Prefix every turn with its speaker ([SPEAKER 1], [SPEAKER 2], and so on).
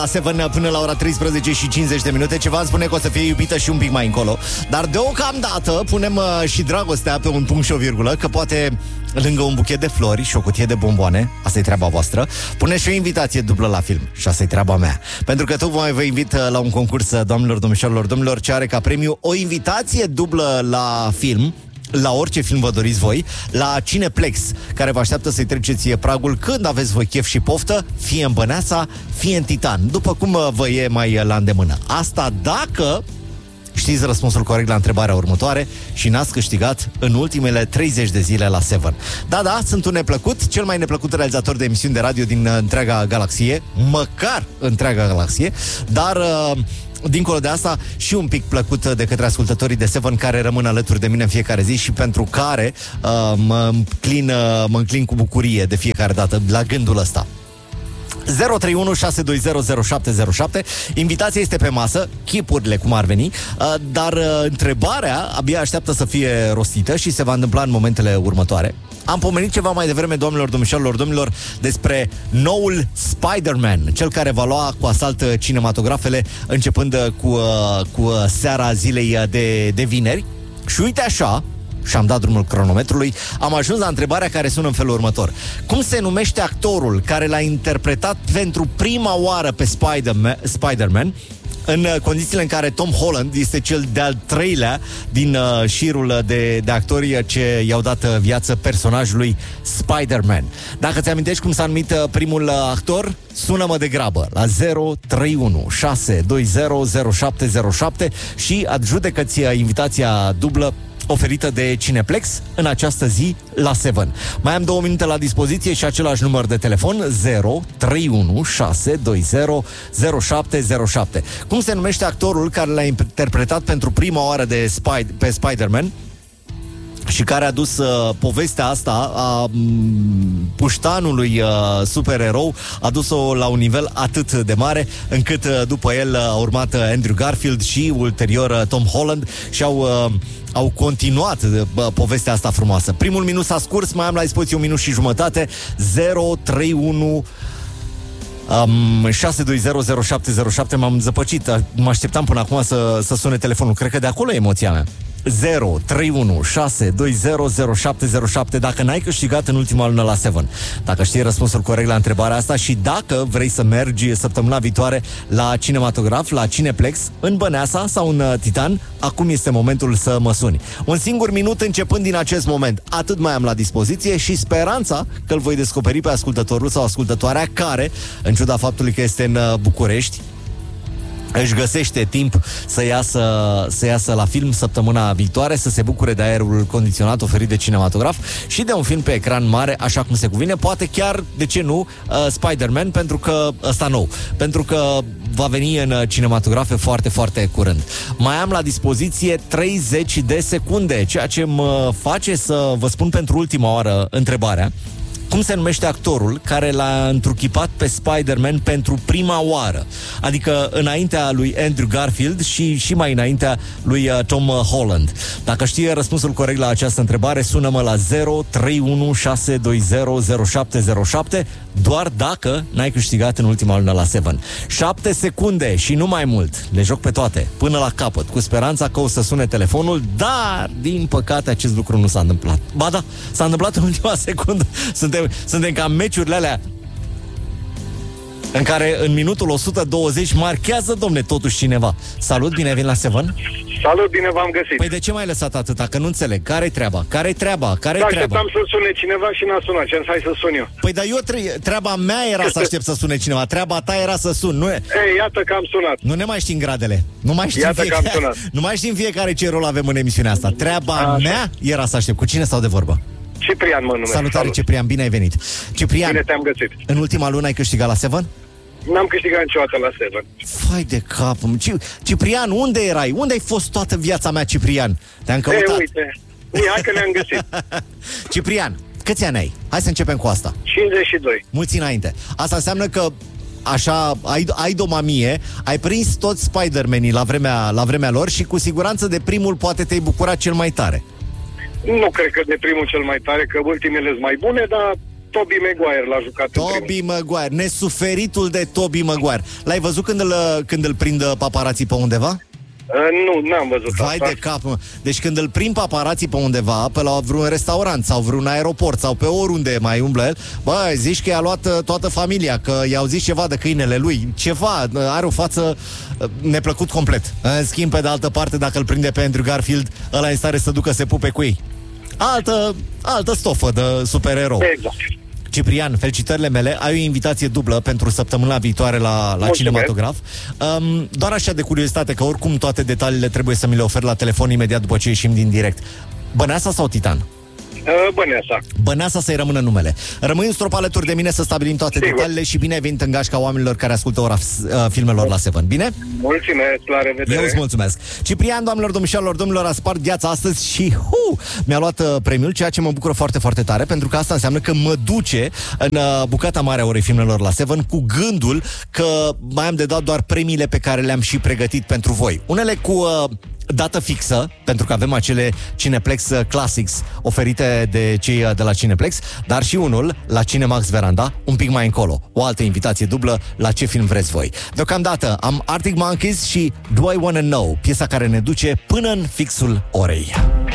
[SPEAKER 1] La Seven până la ora 13 și 50 de minute. Ceva îmi spune că o să fie iubită și un pic mai încolo. Dar deocamdată punem și dragostea pe un punct și o virgulă, că poate lângă un buchet de flori și o cutie de bomboane, asta e treaba voastră, puneți și o invitație dublă la film. Și asta e treaba mea. Pentru că vă invit la un concurs, doamnelor, domnișoarelor, domnilor, ce are ca premiu o invitație dublă la film, la orice film vă doriți voi, la Cineplex, care vă așteaptă să-i treceți pragul când aveți voi chef și poftă, fie în Băneasa, fie în Titan, după cum vă e mai la îndemână. Asta dacă știți răspunsul corect la întrebarea următoare și n-ați câștigat în ultimele 30 de zile la Seven. Da, sunt un neplăcut, cel mai neplăcut realizator de emisiuni de radio din întreaga galaxie, măcar întreaga galaxie, dar dincolo de asta, și un pic plăcut de către ascultătorii de Seven care rămân alături de mine în fiecare zi și pentru care mă înclin cu bucurie de fiecare dată la gândul ăsta. 031-620-0707. Invitația este pe masă, chipurile cum ar veni, dar întrebarea abia așteaptă să fie rostită și se va întâmpla în momentele următoare. Am pomenit ceva mai devreme, doamnelor, domnișoarelor, domnilor, despre noul Spider-Man, cel care va lua cu asalt cinematografele începând cu seara zilei de vineri. Și uite așa, și am dat drumul cronometrului, am ajuns la întrebarea care sună în felul următor. Cum se numește actorul care l-a interpretat pentru prima oară pe Spider-Man în condițiile în care Tom Holland este cel de-al treilea din șirul de actori ce i-au dat viață personajului Spider-Man? Dacă ți-amintești cum s-a numit primul actor, sună-mă de grabă la 031 620 0707 și adjudecă-ți invitația dublă oferită de Cineplex în această zi la Seven. Mai am 2 minute la dispoziție și același număr de telefon 031 620 0707. Cum se numește actorul care l-a interpretat pentru prima oară pe Spider-Man și care a dus povestea asta a puștanului supererou, a dus-o la un nivel atât de mare încât după el a urmat Andrew Garfield și ulterior Tom Holland și au continuat povestea asta frumoasă. Primul minut s-a scurs, mai am la dispoziție 1 minut și jumătate. 031 6200707. M-am zăpăcit, mă așteptam până acum să sune telefonul. Cred că de acolo e emoția mea. 031 620 0707. Dacă n-ai câștigat în ultima lună la Seven, dacă știi răspunsul corect la întrebarea asta și dacă vrei să mergi săptămâna viitoare la cinematograf, la Cineplex, în Băneasa sau în Titan, acum este momentul să mă suni. Un singur minut începând din acest moment. Atât mai am la dispoziție și speranța că îl voi descoperi pe ascultătorul sau ascultătoarea care, în ciuda faptului că este în București, își găsește timp să iasă la film săptămâna viitoare, să se bucure de aerul condiționat oferit de cinematograf și de un film pe ecran mare, așa cum se cuvine. Poate chiar, de ce nu, Spider-Man, pentru că ăsta nou, pentru că va veni în cinematografe foarte, foarte curând. Mai am la dispoziție 30 de secunde, ceea ce mă face să vă spun pentru ultima oară întrebarea. Cum se numește actorul care l-a întruchipat pe Spider-Man pentru prima oară? Adică înaintea lui Andrew Garfield și mai înaintea lui Tom Holland. Dacă știi răspunsul corect la această întrebare, sună-mă la 031 620 0707, doar dacă n-ai câștigat în ultima lună la Seven. 7 secunde și nu mai mult. Le joc pe toate, până la capăt, cu speranța că o să sune telefonul, dar, din păcate, acest lucru nu s-a întâmplat. Ba da, s-a întâmplat în ultima secundă. Suntem ca meciurile alea în care în minutul 120 marchează, domne, totuși cineva. Salut, bine ai venit la Seven.
[SPEAKER 2] Salut, bine v-am găsit.
[SPEAKER 1] Păi de ce m-ai lăsat atâta? Că nu înțeleg. Care-i treaba? Care-i treaba?
[SPEAKER 2] Așteptam să sune cineva și n-a sunat. Ce-am hai să sun eu.
[SPEAKER 1] Păi dar treaba mea era să aștept să sune cineva. Treaba ta era să sun. Nu?
[SPEAKER 2] Ei, iată că am sunat.
[SPEAKER 1] Nu ne mai știm gradele. Nu mai știm Nu mai știm fiecare ce rol avem în emisiunea asta. Treaba mea era să aștept. Cu cine stau de vorbă?
[SPEAKER 2] Ciprian mă numesc.
[SPEAKER 1] Salutare, Ciprian, bine ai venit. Ciprian,
[SPEAKER 2] bine te-am găsit.
[SPEAKER 1] În ultima lună ai câștigat la Seven?
[SPEAKER 2] N-am câștigat niciodată la Seven.
[SPEAKER 1] Fai de capul. Ciprian, unde erai? Unde ai fost toată viața mea, Ciprian? Te-am căutat.
[SPEAKER 2] Uite, hai că ne-am găsit.
[SPEAKER 1] Ciprian, câți ani ai? Hai să începem cu asta.
[SPEAKER 2] 52.
[SPEAKER 1] Mulți înainte. Asta înseamnă că așa, ai domamie, ai prins toți Spider-Man-ii la vremea lor și cu siguranță de primul poate te-ai bucurat cel mai tare.
[SPEAKER 2] Nu cred că de primul cel mai tare, că ultimele sunt mai bune, dar Tobey Maguire l-a jucat în primul.
[SPEAKER 1] Tobey Maguire, nesuferitul de Tobey Maguire. L-ai văzut când îl prind paparații pe undeva?
[SPEAKER 2] Nu, n-am văzut
[SPEAKER 1] Vai
[SPEAKER 2] asta.
[SPEAKER 1] de cap, mă. Deci când îl prind paparații pe undeva, pe la vreun restaurant sau vreun aeroport sau pe oriunde mai umblă el, bă, zici că i-a luat toată familia, că i-au zis ceva de câinele lui, ceva, are o față neplăcut complet. În schimb, pe de altă parte, dacă îl prinde pe Andrew Garfield, ăla e în stare să ducă se pupe cu ei. Altă stofă de supererou.
[SPEAKER 2] Exact.
[SPEAKER 1] Ciprian, felicitările mele. Ai o invitație dublă pentru săptămâna viitoare la cinematograf. Doar așa de curiozitate, că oricum toate detaliile trebuie să mi le ofer la telefon imediat după ce ieșim din direct. Băneasa sau Titan?
[SPEAKER 2] Băneasa.
[SPEAKER 1] Băneasa să-i rămână numele. Rămâi în strop alături de mine să stabilim toate detaliile și bine ai venit în gașca oamenilor care ascultă ora filmelor la Seven. Bine?
[SPEAKER 2] Mulțumesc, la revedere.
[SPEAKER 1] Eu îți mulțumesc. Ciprian, doamnelor, domnilor, a spart gheața astăzi și mi-a luat premiul, ceea ce mă bucură foarte, foarte tare, pentru că asta înseamnă că mă duce în bucata mare a orei filmelor la Seven cu gândul că mai am de dat doar premiile pe care le-am și pregătit pentru voi. Unele cu dată fixă, pentru că avem acele Cineplex Classics oferite de cei de la Cineplex, dar și unul la Cinemax Veranda, un pic mai încolo. O altă invitație dublă la ce film vreți voi. Deocamdată am Arctic Monkeys și Do I Wanna Know, piesa care ne duce până în fixul orei.